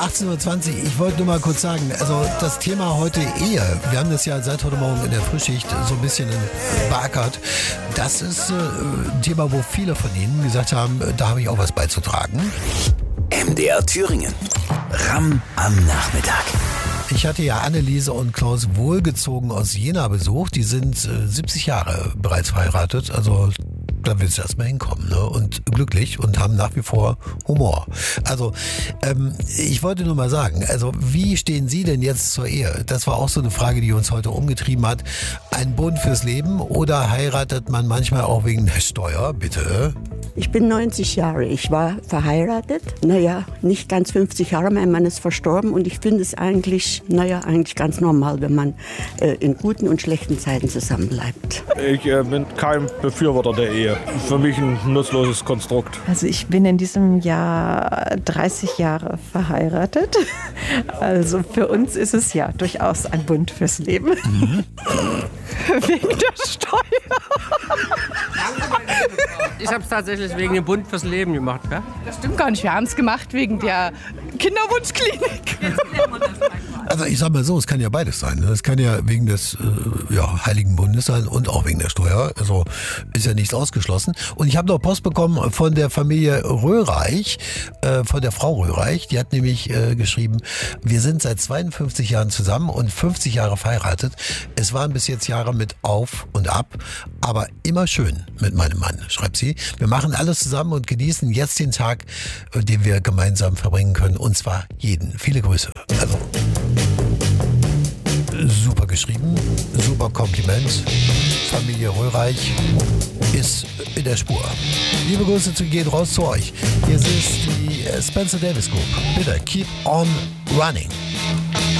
18:20 Uhr, ich wollte nur mal kurz sagen, also das Thema heute Ehe, wir haben das ja seit heute Morgen in der Frühschicht so ein bisschen beackert. Das ist ein Thema, wo viele von Ihnen gesagt haben, da habe ich auch was beizutragen. MDR Thüringen. Ramm am Nachmittag. Ich hatte ja Anneliese und Klaus Wohlgezogen aus Jena besucht. Die sind 70 Jahre bereits verheiratet. Also da willst du erstmal hinkommen, ne? Und glücklich und haben nach wie vor Humor. Also ich wollte nur mal sagen, also wie stehen Sie denn jetzt zur Ehe? Das war auch so eine Frage, die uns heute umgetrieben hat. Ein Bund fürs Leben oder heiratet man manchmal auch wegen der Steuer? Bitte? Ich bin 90 Jahre. Ich war verheiratet. Nicht ganz 50 Jahre. Mein Mann ist verstorben und ich finde es eigentlich ganz normal, wenn man in guten und schlechten Zeiten zusammenbleibt. Ich bin kein Befürworter der Ehe. Für mich ein nutzloses Konstrukt. Also ich bin in diesem Jahr 30 Jahre verheiratet. Also für uns ist es ja durchaus ein Bund fürs Leben. Mhm. Wegen der Steuer. Ich habe es tatsächlich wegen dem Bund fürs Leben gemacht. Gell? Das stimmt gar nicht. Wir haben es gemacht wegen der Kinderwunschklinik. Also ich sag mal so, es kann ja beides sein. Es kann ja wegen des Heiligen Bundes sein und auch wegen der Steuer. Also ist ja nichts ausgeschlossen. Und ich habe noch Post bekommen von der Familie Röhreich, von der Frau Röhreich. Die hat nämlich geschrieben, wir sind seit 52 Jahren zusammen und 50 Jahre verheiratet. Es waren bis jetzt Jahre mit Auf und Ab, aber immer schön mit meinem Mann, schreibt sie. Wir machen alles zusammen und genießen jetzt den Tag, den wir gemeinsam verbringen können. Und zwar jeden. Viele Grüße. Also super geschrieben, super Kompliment. Familie Röhreich ist in der Spur. Liebe Grüße gehen raus zu euch. Hier ist die Spencer Davis Group. Bitte, keep on running.